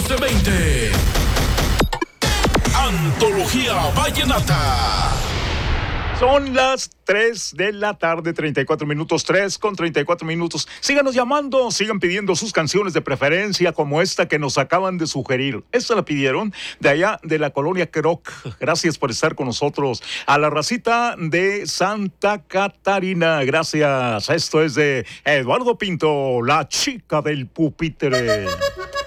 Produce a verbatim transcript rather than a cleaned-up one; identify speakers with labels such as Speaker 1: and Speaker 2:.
Speaker 1: catorce veinte. Antología Vallenata.
Speaker 2: Son las tres de la tarde, treinta y cuatro minutos, tres con treinta y cuatro minutos. Síganos llamando, sigan pidiendo sus canciones de preferencia como esta que nos acaban de sugerir. Esta la pidieron de allá de la colonia Queroc. Gracias por estar con nosotros. A la racita de Santa Catarina, gracias. Esto es de Eduardo Pinto, la chica del pupitre.